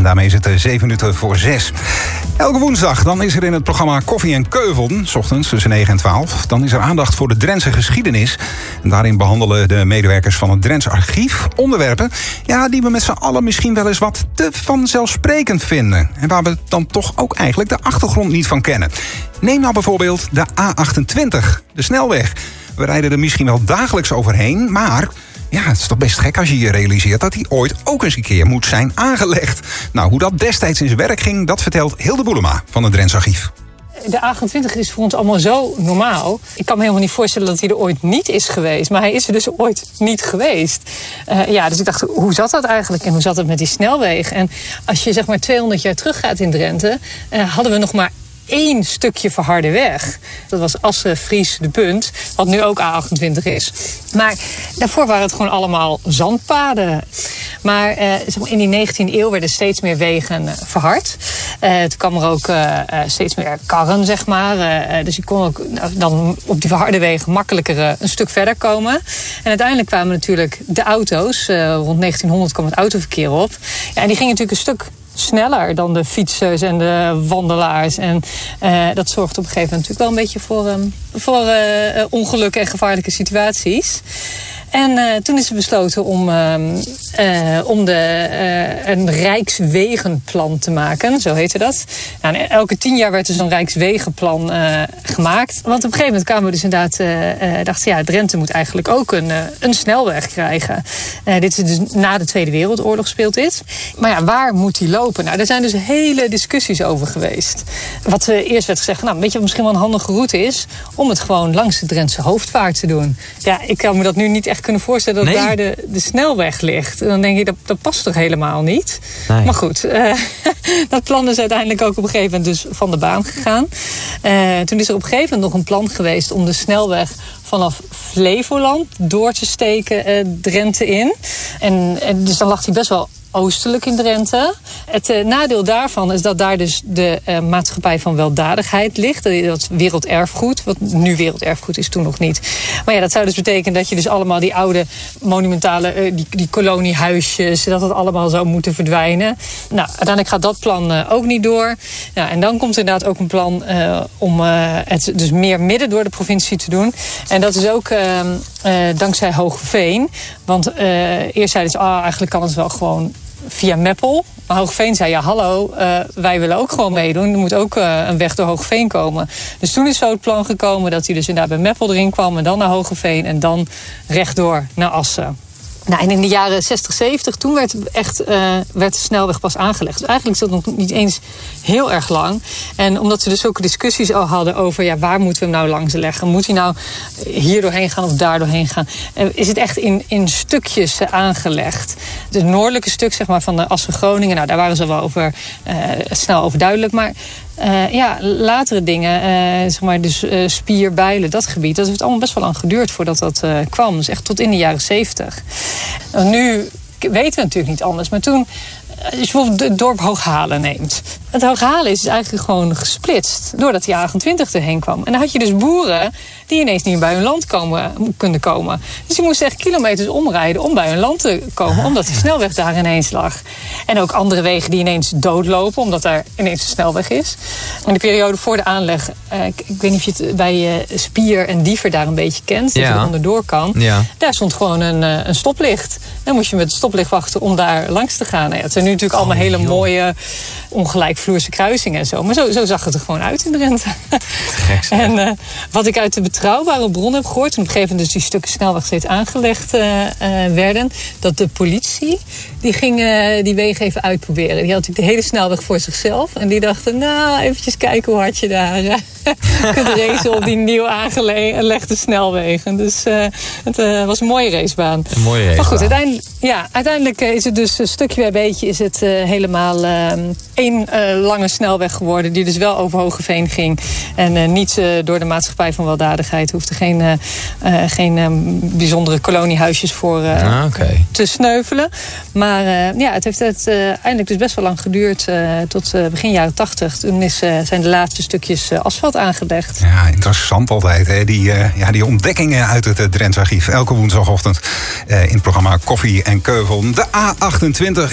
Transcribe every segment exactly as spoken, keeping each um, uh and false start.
En daarmee is het zeven minuten voor zes. Elke woensdag dan is er in het programma Koffie en Keuvel, 's ochtends tussen negen en twaalf... dan is er aandacht voor de Drentse geschiedenis. En daarin behandelen de medewerkers van het Drents Archief onderwerpen... ja, die we met z'n allen misschien wel eens wat te vanzelfsprekend vinden. En waar we dan toch ook eigenlijk de achtergrond niet van kennen. Neem nou bijvoorbeeld de A achtentwintig, de snelweg. We rijden er misschien wel dagelijks overheen, maar... ja, het is toch best gek als je je realiseert dat die ooit ook eens een keer moet zijn aangelegd. Nou, hoe dat destijds in zijn werk ging, dat vertelt Hilde Boelema van het Drents Archief. De A achtentwintig is voor ons allemaal zo normaal. Ik kan me helemaal niet voorstellen dat hij er ooit niet is geweest. Maar hij is er dus ooit niet geweest. Uh, ja, dus ik dacht, hoe zat dat eigenlijk? En hoe zat het met die snelweg? En als je zeg maar tweehonderd jaar teruggaat in Drenthe... Uh, hadden we nog maar één stukje verharde weg. Dat was Assen-Fries de Punt, wat nu ook A achtentwintig is. Maar daarvoor waren het gewoon allemaal zandpaden. Maar uh, zeg maar in die negentiende eeuw werden steeds meer wegen uh, verhard. Uh, toen kwam er ook uh, steeds meer karren, zeg maar. Uh, dus je kon ook uh, dan op die verharde wegen makkelijker uh, een stuk verder komen. En uiteindelijk kwamen natuurlijk de auto's. Uh, rond negentienhonderd kwam het autoverkeer op. Ja, en die gingen natuurlijk een stuk sneller dan de fietsers en de wandelaars. En uh, dat zorgt op een gegeven moment natuurlijk wel een beetje voor, um, voor uh, ongelukken en gevaarlijke situaties. En uh, toen is er besloten om, uh, uh, om de, uh, een Rijkswegenplan te maken. Zo heette dat. Nou, elke tien jaar werd er zo'n Rijkswegenplan uh, gemaakt. Want op een gegeven moment kwamen we dus inderdaad... Uh, uh, dachten, ja, Drenthe moet eigenlijk ook een, uh, een snelweg krijgen. Uh, dit is dus na de Tweede Wereldoorlog speelt dit. Maar ja, waar moet die lopen? Nou, er zijn dus hele discussies over geweest. Wat uh, eerst werd gezegd, nou, weet je wat misschien wel een handige route is? Om het gewoon langs de Drentse hoofdvaart te doen. Ja, ik kan me dat nu niet echt kunnen voorstellen dat nee. daar de, de snelweg ligt. Dan denk je, dat, dat past toch helemaal niet? Nee. Maar goed, uh, dat plan is uiteindelijk ook op een gegeven moment dus van de baan gegaan. Uh, toen is er op een gegeven moment nog een plan geweest om de snelweg vanaf Flevoland door te steken uh, Drenthe in. En, en dus dan lag hij best wel oostelijk in Drenthe. Het uh, nadeel daarvan is dat daar dus de uh, maatschappij van weldadigheid ligt. Dat werelderfgoed, wat nu werelderfgoed is, toen nog niet. Maar ja, dat zou dus betekenen dat je dus allemaal die oude monumentale, uh, die, die koloniehuisjes, dat het allemaal zou moeten verdwijnen. Nou, uiteindelijk gaat dat plan uh, ook niet door. Nou, en dan komt er inderdaad ook een plan uh, om uh, het dus meer midden door de provincie te doen. En dat is ook uh, uh, dankzij Hoogeveen. Want uh, eerst zeiden ze, ah, eigenlijk kan het wel gewoon via Meppel. Maar Hoogeveen zei, ja hallo, uh, wij willen ook gewoon meedoen. Er moet ook uh, een weg door Hoogeveen komen. Dus toen is zo het plan gekomen dat hij dus inderdaad bij Meppel erin kwam en dan naar Hoogeveen en dan rechtdoor naar Assen. Nou, en in de jaren zestig, zeventig, toen werd, echt, uh, werd de snelweg pas aangelegd. Dus eigenlijk is dat nog niet eens heel erg lang. En omdat we dus zulke discussies al hadden over, ja, waar moeten we hem nou langs leggen? Moet hij nou hier doorheen gaan of daar doorheen gaan? Uh, is het echt in, in stukjes uh, aangelegd? Het noordelijke stuk, zeg maar, van de Assen-Groningen, nou, daar waren ze wel over, uh, snel over duidelijk. Maar Uh, ja, latere dingen, uh, zeg maar, dus uh, Spier, Bijlen, dat gebied, dat heeft allemaal best wel lang geduurd voordat dat uh, kwam. Dus echt tot in de jaren zeventig. Nou, nu weten we natuurlijk niet anders, maar toen, als je bijvoorbeeld het dorp Hooghalen neemt. Het Hooghalen is eigenlijk gewoon gesplitst doordat die A achtentwintig erheen kwam. En dan had je dus boeren die ineens niet bij hun land komen, konden komen. Dus die moesten echt kilometers omrijden om bij hun land te komen, omdat die snelweg daar ineens lag. En ook andere wegen die ineens doodlopen, omdat daar ineens een snelweg is. In de periode voor de aanleg, uh, ik, ik weet niet of je het bij uh, Spier en Diever daar een beetje kent, dat ja. je er onderdoor kan. Ja. Daar stond gewoon een, uh, een stoplicht. Dan moest je met het stoplicht wachten om daar langs te gaan. Nou ja, het zijn nu natuurlijk allemaal hele oh, mooie ongelijkvloerse kruisingen en zo. Maar zo, zo zag het er gewoon uit in Drenthe. Gek, en uh, wat ik uit de betrouwbare bron heb gehoord, toen op een gegeven moment dus die stukken snelweg steeds aangelegd uh, uh, werden, dat de politie, die ging uh, die wegen even uitproberen. Die had natuurlijk de hele snelweg voor zichzelf. En die dachten, nou, eventjes kijken hoe hard je daar uh, kunt racen op die nieuw aangelegde snelwegen. Dus uh, het uh, was een mooie racebaan. Een mooie racebaan. Maar goed, uiteindelijk, ja, uiteindelijk is het dus stukje bij beetje is het uh, helemaal uh, één uh, lange snelweg geworden, die dus wel over Hoogeveen ging. En uh, niet uh, door de maatschappij van weldadigheid. Hoefde geen, uh, uh, geen uh, bijzondere koloniehuisjes voor uh, ah, okay. te sneuvelen. Maar uh, ja, het heeft het uh, eindelijk dus best wel lang geduurd. Uh, tot uh, begin jaren tachtig. Toen is, uh, zijn de laatste stukjes uh, asfalt aangelegd. Ja, interessant altijd. Hè? Die, uh, ja, die ontdekkingen uit het uh, Drents Archief. Elke woensdagochtend uh, in het programma Koffie en Keuvel. De A achtentwintig, ja, kan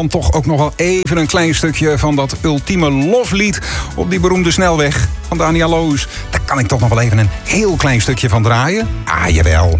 dan toch ook nog wel even een klein stukje van dat ultieme loflied op die beroemde snelweg van Daniel Loos. Daar kan ik toch nog wel even een heel klein stukje van draaien. Ah, jawel.